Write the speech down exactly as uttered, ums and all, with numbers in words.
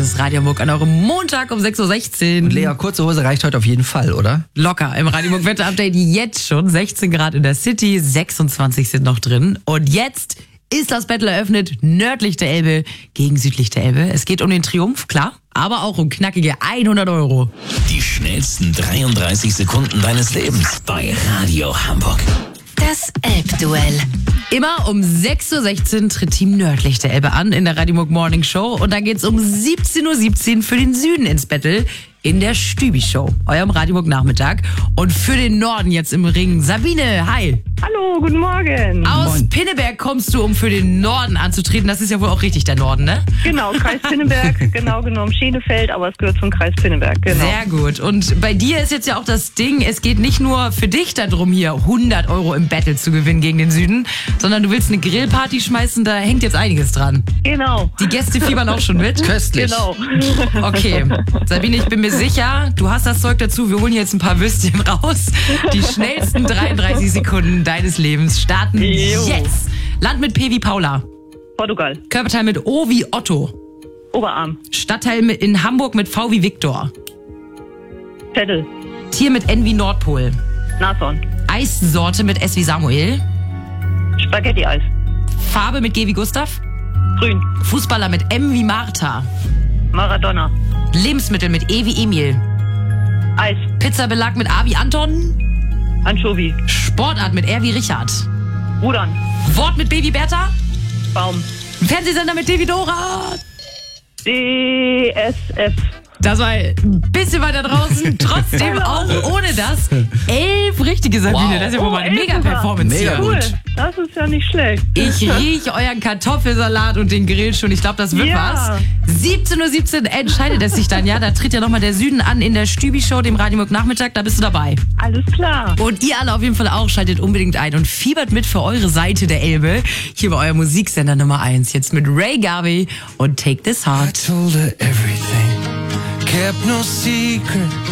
ist Radio Hamburg an eurem Montag um sechs Uhr sechzehn. Und Lea, kurze Hose reicht heute auf jeden Fall, oder? Locker im Radio Hamburg Wetter-Update jetzt schon. sechzehn Grad in der City, sechsundzwanzig sind noch drin. Und jetzt ist das Battle eröffnet, nördlich der Elbe gegen südlich der Elbe. Es geht um den Triumph, klar, aber auch um knackige hundert Euro. Die schnellsten dreiunddreißig Sekunden deines Lebens bei Radio Hamburg. Das Elbduell. Immer um sechs Uhr sechzehn tritt Team nördlich der Elbe an in der Radio Hamburg Morning Show. Und dann geht's um siebzehn Uhr siebzehn für den Süden ins Battle in der Stübi-Show, eurem Radio Hamburg Nachmittag. Und für den Norden jetzt im Ring Sabine, hi. Hallo, guten Morgen. Aus Moin. Pinneberg kommst du, um für den Norden anzutreten. Das ist ja wohl auch richtig der Norden, ne? Genau, Kreis Pinneberg, genau genommen Schenefeld, aber es gehört zum Kreis Pinneberg, genau. Sehr gut. Und bei dir ist jetzt ja auch das Ding, es geht nicht nur für dich darum, hier hundert Euro im Battle zu gewinnen gegen den Süden, sondern du willst eine Grillparty schmeißen, da hängt jetzt einiges dran. Genau, Die Gäste fiebern auch schon mit. Köstlich. genau. Okay, Sabine, ich bin mir sicher, du hast das Zeug dazu. Wir holen jetzt ein paar Würstchen raus. Die schnellsten dreiunddreißig Sekunden deines Lebens starten Jo. jetzt. Land mit P wie Paula. Portugal, Körperteil mit O wie Otto. Oberarm, Stadtteil mit- in Hamburg mit V wie Viktor. Vettel, Tier mit N wie Nordpol. Nashorn, Eissorte mit S wie Samuel. Spaghetti-Eis, Farbe mit G wie Gustav. Grün, Fußballer mit M wie Martha. Maradona, Lebensmittel mit E wie Emil. Eis, Pizzabelag mit A wie Anton. Anchovy, Sportart mit R wie Richard. Rudern, Wort mit B wie Bertha. Baum, Fernsehsender mit D wie Dora. D S F. Das war ein bisschen weiter draußen, trotzdem auch ohne das. Elf richtige, Sabine. Wow. Das ist ja wohl mal eine Oh, elf sogar. Mega-Performance Mega hier. gut. Cool, das ist ja nicht schlecht. Ich rieche euren Kartoffelsalat und den Grill schon. Ich glaube, das wird Ja. was. siebzehn Uhr siebzehn entscheidet es sich dann, ja. Da tritt ja nochmal der Süden an in der Stübi-Show, dem Radio Hamburg Nachmittag. Da bist du dabei. Alles klar. Und ihr alle auf jeden Fall auch, schaltet unbedingt ein und fiebert mit für eure Seite der Elbe. Hier bei eurem Musiksender Nummer eins. Jetzt mit Ray Garvey und Take This Heart. told her everything, kept no secrets.